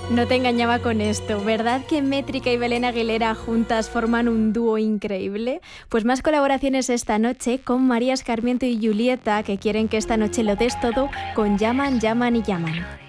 No te engañaba con esto, ¿verdad que Métrica y Belén Aguilera juntas forman un dúo increíble? Pues más colaboraciones esta noche con María Escarmiento y Julieta, que quieren que esta noche lo des todo con Llaman, llaman y llaman.